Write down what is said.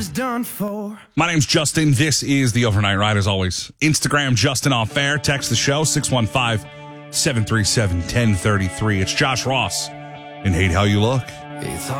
done for. My name's Justin. This is the Overnight Ride, as always. Instagram, Justin Off Air. Text the show, 615-737-1033. It's Josh Ross and Hate How You Look. It's